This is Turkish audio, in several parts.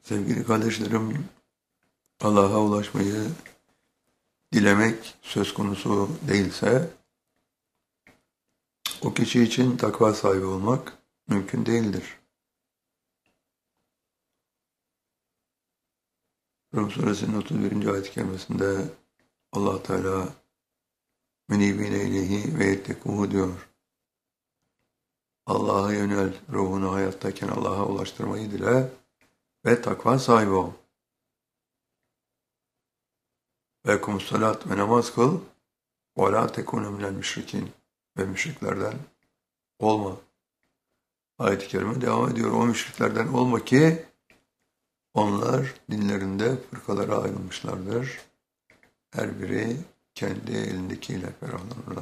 Sevgili kardeşlerim, Allah'a ulaşmayı dilemek söz konusu değilse, o kişi için takva sahibi olmak mümkün değildir. Rum suresinin 31. ayet-i kerimesinde Allah Teala "Münibine ileyhi ve yettekuhu" diyor. Allah'a yönel, ruhunu hayattayken Allah'a ulaştırmayı dile ve takva sahibi ol. Ve kumussalat ve namaz kıl ve la tekunu minel müşrikin ve müşriklerden olma. Ayet-i kerime devam ediyor. O müşriklerden olma ki onlar dinlerinde fırkalara ayrılmışlardır. Her biri kendi elindekiyle ferahlanırlar.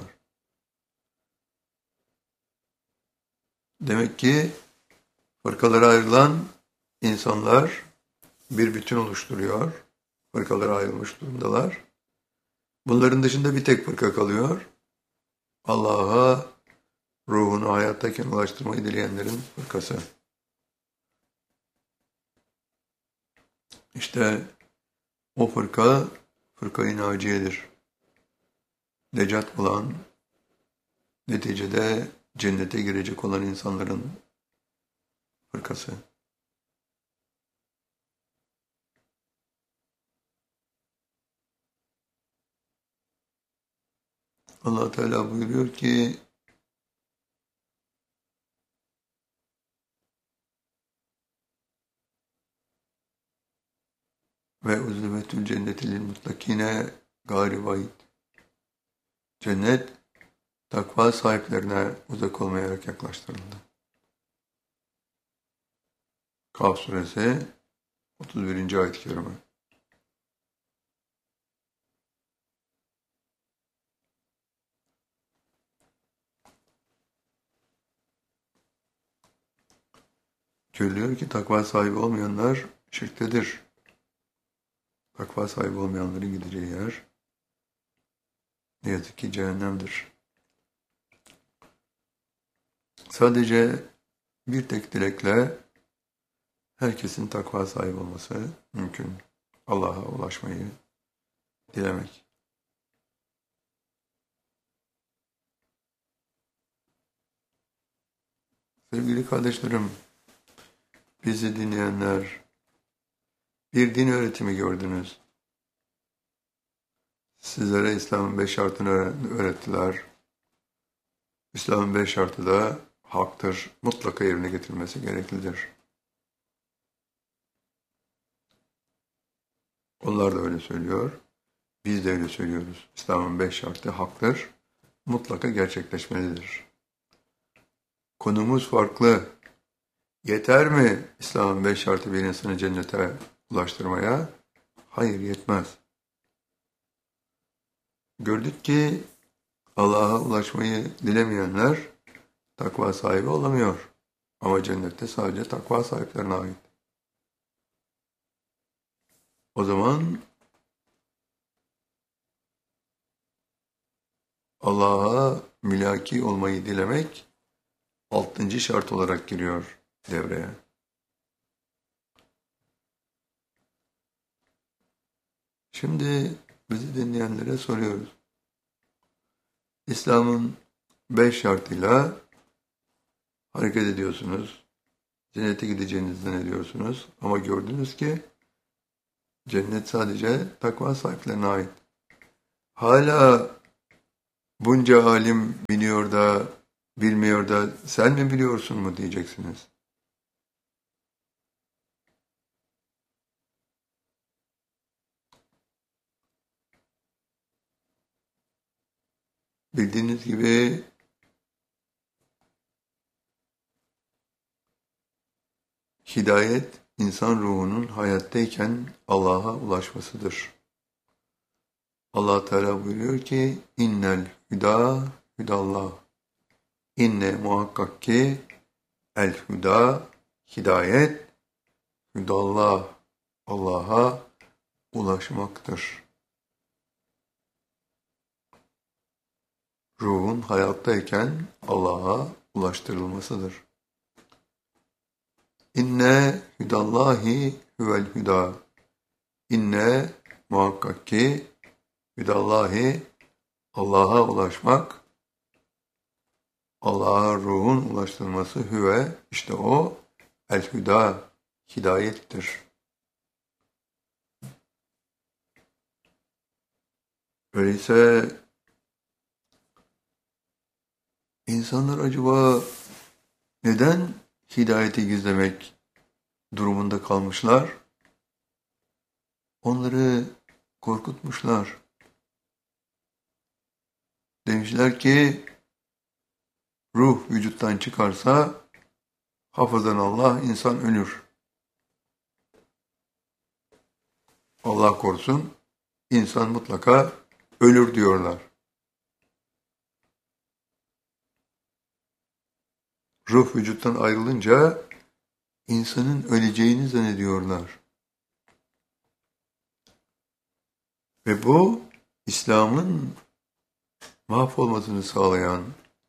Demek ki fırkalara ayrılan insanlar bir bütün oluşturuyor. Fırkalara ayrılmış durumdalar. Bunların dışında bir tek fırka kalıyor. Allah'a ruhunu hayattayken ulaştırmayı dileyenlerin fırkası. İşte o fırka, fırka-i naciyedir. Necat bulan, neticede cennete girecek olan insanların fırkası. Allah Teala buyuruyor ki, ve uzlimetül cenneti lil muttakine gâri vaid. Cennet takva sahiplerine uzak olmayarak yaklaştırıldı. Kaf suresi 31. ayet-i kerime. Söylüyor ki takva sahibi olmayanlar şirktedir. Takva sahibi olmayanların gideceği yer ne yazık ki cehennemdir. Sadece bir tek dilekle herkesin takva sahibi olması mümkün. Allah'a ulaşmayı dilemek. Sevgili kardeşlerim, bizi dinleyenler, bir din öğretimi gördünüz. Sizlere İslam'ın 5 şartını öğrettiler. İslam'ın 5 şartı da haktır, mutlaka yerine getirilmesi gereklidir. Onlar da öyle söylüyor, biz de öyle söylüyoruz. İslam'ın 5 şartı haktır, mutlaka gerçekleşmelidir. Konumuz farklı. Yeter mi İslam'ın 5 şartı bir insanı cennete ulaştırmaya? Hayır, yetmez. Gördük ki Allah'a ulaşmayı dilemeyenler takva sahibi olamıyor. Ama cennette sadece takva sahiplerine ait. O zaman Allah'a mülaki olmayı dilemek 6. şart olarak giriyor devreye. Şimdi bizi dinleyenlere soruyoruz. İslam'ın 5 şartıyla hareket ediyorsunuz. Cennete gideceğinizden ediyorsunuz. Ama gördünüz ki cennet sadece takva sahiplerine ait. Hala bunca alim biliyor da bilmiyor da sen mi biliyorsun mu diyeceksiniz. Bildiğiniz gibi hidayet insan ruhunun hayattayken Allah'a ulaşmasıdır. Allah Teala buyuruyor ki innel hüda hüdallah. İnne muhakkak ki el hüda hidayet hüdallah Allah'a ulaşmaktır. Ruhun hayattayken Allah'a ulaştırılmasıdır. İnne hüdallahi huvel hüda. İnne muhakkak ki hüdallahi Allah'a ulaşmak, Allah'a ruhun ulaştırılması hüve, işte o el hüda, hidayettir. Öyleyse insanlar acaba neden hidayeti gizlemek durumunda kalmışlar? Onları korkutmuşlar. Demişler ki ruh vücuttan çıkarsa hafızan Allah insan ölür. Allah korusun insan mutlaka ölür diyorlar. Ruh vücuttan ayrılınca insanın öleceğini zannediyorlar. Ve bu İslam'ın mahvolmasını sağlayan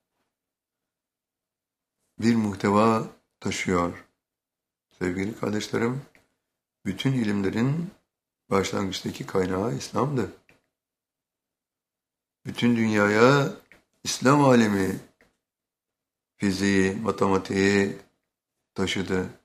bir muhteva taşıyor. Sevgili kardeşlerim, bütün ilimlerin başlangıçtaki kaynağı İslam'dı. Bütün dünyaya İslam alemi fiziği, matematiği taşıdı.